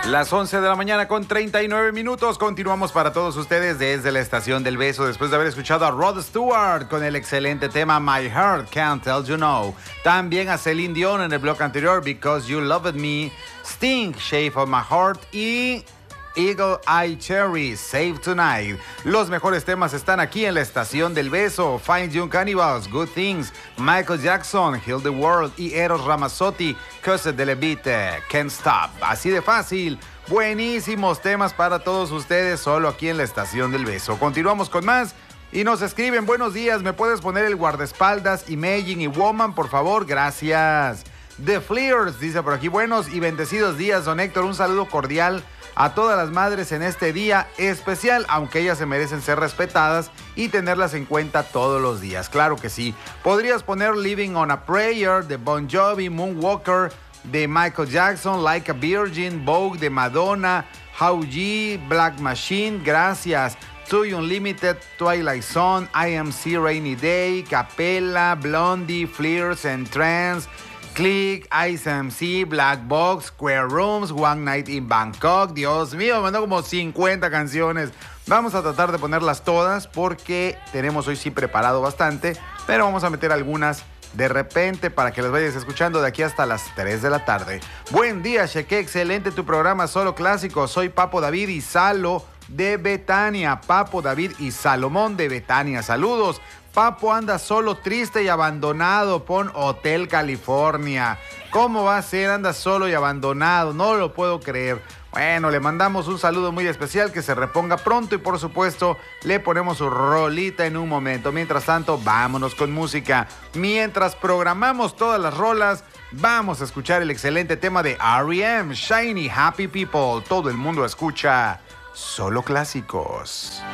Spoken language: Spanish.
Las 11 de la mañana con 39 minutos. Continuamos para todos ustedes desde la Estación del Beso, después de haber escuchado a Rod Stewart con el excelente tema My Heart Can't Tell You No. También a Celine Dion en el bloque anterior, Because You Loved Me, Sting, Shape of My Heart y Eagle Eye Cherry, Save Tonight. Los mejores temas están aquí en la Estación del Beso. Fine Young Cannibals, Good Things, Michael Jackson, Heal the World y Eros Ramazzotti, Cause de la Beat, Can't Stop. Así de fácil. Buenísimos temas para todos ustedes solo aquí en la Estación del Beso. Continuamos con más. Y nos escriben, buenos días, ¿me puedes poner el guardaespaldas, Imagine y Woman, por favor? Gracias. The Fleers dice por aquí, buenos y bendecidos días, don Héctor, un saludo cordial a todas las madres en este día especial, aunque ellas se merecen ser respetadas y tenerlas en cuenta todos los días. Claro que sí. Podrías poner Living on a Prayer de Bon Jovi, Moonwalker de Michael Jackson, Like a Virgin, Vogue de Madonna, How G, Black Machine, gracias. Toy Unlimited, Twilight Zone, IMC Rainy Day, Capella, Blondie, Fleers and Trance, Click, ICMC, Black Box, Square Rooms, One Night in Bangkok. Dios mío, me mandó como 50 canciones. Vamos a tratar de ponerlas todas porque tenemos hoy sí preparado bastante, pero vamos a meter algunas de repente para que las vayas escuchando de aquí hasta las 3 de la tarde. Buen día, Cheque, excelente tu programa Solo Clásico. Soy Papo David y Salo de Betania. Papo David y Salomón de Betania. Saludos. Papo anda solo, triste y abandonado. Pon Hotel California. ¿Cómo va a ser? Anda solo y abandonado. No lo puedo creer. Bueno, le mandamos un saludo muy especial, que se reponga pronto y por supuesto le ponemos su rolita en un momento. Mientras tanto, vámonos con música. Mientras programamos todas las rolas, vamos a escuchar el excelente tema de R.E.M., Shiny Happy People. Todo el mundo escucha Solo Clásicos.